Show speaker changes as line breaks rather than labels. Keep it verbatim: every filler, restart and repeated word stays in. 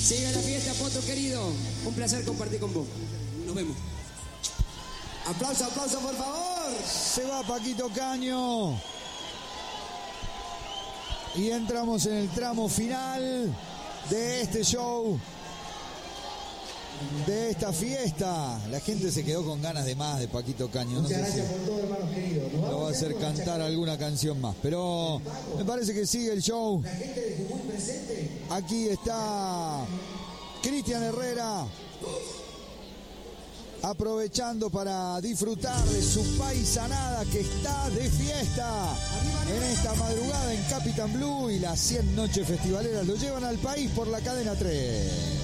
Sigue la fiesta, Poto querido. Un placer compartir con vos. Nos vemos.
Aplauso, aplauso, por favor.
Se va Paquito Caño. Y entramos en el tramo final de este show, de esta fiesta. La gente se quedó con ganas de más de Paquito Caño. No
Muchas
sé
gracias
si
por todo, hermanos queridos. Nos
lo va a hacer cantar alguna canción más, pero me parece que sigue el show.
La gente de Jujuy presente.
Aquí está Cristian Herrera, aprovechando para disfrutar de su paisanada que está de fiesta en esta madrugada en Capitán Blue, y las cien noches festivaleras lo llevan al país por la cadena tres.